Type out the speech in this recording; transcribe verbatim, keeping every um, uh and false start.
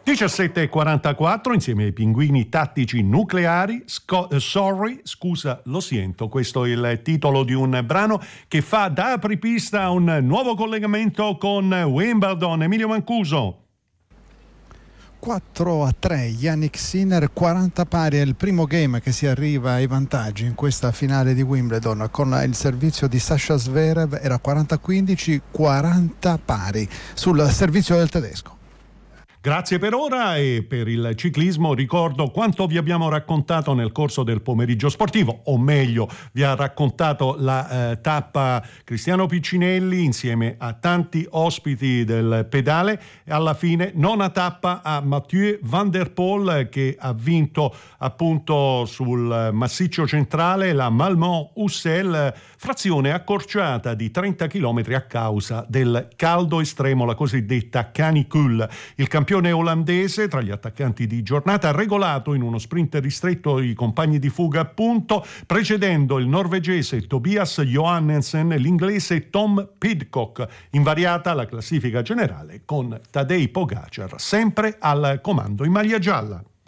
diciassette e quarantaquattro insieme ai pinguini tattici nucleari. Sco- uh, sorry, scusa, lo siento. Questo è il titolo di un brano che fa da apripista a un nuovo collegamento con Wimbledon. Emilio Mancuso. quattro a tre, Jannik Sinner, quaranta pari, è il primo game che si arriva ai vantaggi in questa finale di Wimbledon. Con il servizio di Sasha Zverev era quaranta a quindici, quaranta pari sul servizio del tedesco. Grazie per ora. E per il ciclismo ricordo quanto vi abbiamo raccontato nel corso del pomeriggio sportivo, o meglio vi ha raccontato la eh, tappa Cristiano Piccinelli insieme a tanti ospiti del pedale, e alla fine nona tappa a Mathieu Van Der Poel, che ha vinto appunto sul massiccio centrale la Malmont-Ussel, frazione accorciata di trenta chilometri a causa del caldo estremo, la cosiddetta canicule. Il campione olandese tra gli attaccanti di giornata ha regolato in uno sprint ristretto i compagni di fuga, appunto, precedendo il norvegese Tobias Johannesen e l'inglese Tom Pidcock. Invariata la classifica generale con Tadej Pogačar sempre al comando in maglia gialla.